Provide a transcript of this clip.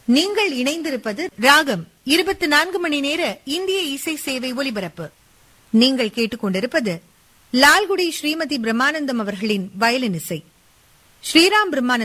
நீங்கள் இணைந்திருப்பது ராகம் 24 மணி நேர இந்திய இசை சேவை ஒலிபரப்பு. நீங்கள் கேட்டுக்கொண்டிருப்பது லால்குடி ஸ்ரீமதி பிரம்மானந்தம் அவர்களின் வயலின் இசை. ஸ்ரீராம் பிரம்மானந்தம்